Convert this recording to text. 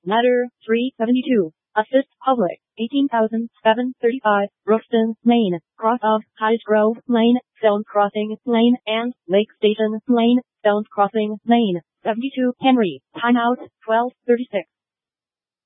Ladder 372. Assist Public 18,735. Brookston Lane, cross of Cottage Grove Lane, Stones Crossing Lane, and Lake Station Lane, Stones Crossing Lane. 72 Henry. Timeout 12:36.